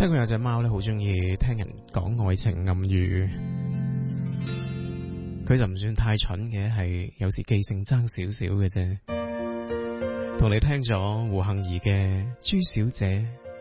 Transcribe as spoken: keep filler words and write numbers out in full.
聽過有隻貓咧，好中意聽人講愛情暗語。佢就唔算太蠢嘅，係有時記性爭少少嘅啫。同你聽咗胡杏兒嘅《朱小姐》。